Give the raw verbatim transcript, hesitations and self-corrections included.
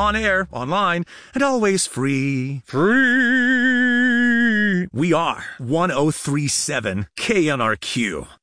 on air, online, and always free. Free! We are one oh three point seven K N R Q.